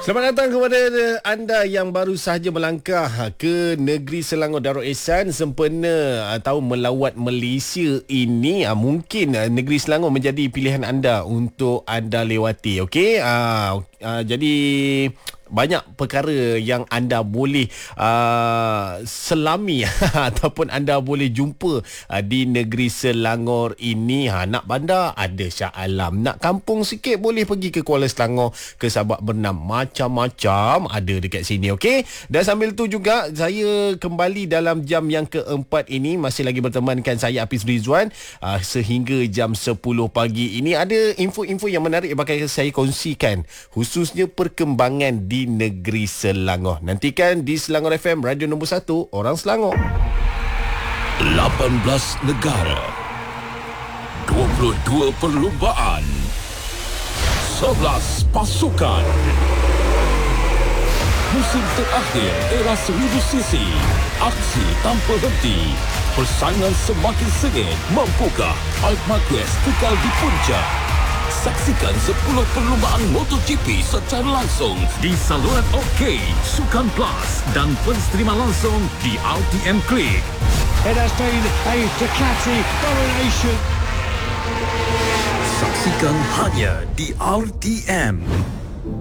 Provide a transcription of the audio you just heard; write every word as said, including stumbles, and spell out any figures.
Selamat datang kepada anda yang baru sahaja melangkah ke negeri Selangor Darul Ehsan sempena tahun melawat Malaysia ini. Mungkin negeri Selangor menjadi pilihan anda untuk anda lewati. Okey, uh, uh, jadi banyak perkara yang anda boleh uh, selami ataupun anda boleh jumpa uh, di negeri Selangor ini. Ha, nak bandar ada Shah Alam, nak kampung sikit boleh pergi ke Kuala Selangor, ke Sabak Bernam, macam-macam ada dekat sini. Okey, dan sambil tu juga saya kembali dalam jam yang keempat ini, masih lagi bertemankan saya Hafiz Rizwan uh, sehingga jam sepuluh pagi ini. Ada info-info yang menarik yang bakal saya kongsikan, khususnya perkembangan di negeri Selangor. Nantikan di Selangor F M, radio nombor satu orang Selangor. lapan belas negara, dua puluh dua perlumbaan, sebelas pasukan. Musim terakhir era seribu cc, aksi tanpa henti, persaingan semakin sengit. Mampukah Mark Marquez kekal di puncak? Saksikan sepuluh perlumbaan MotoGP secara langsung di saluran OK, Sukan Plus dan pensterima langsung di R T M Click. It has been a Ducati domination. Saksikan hanya di R T M.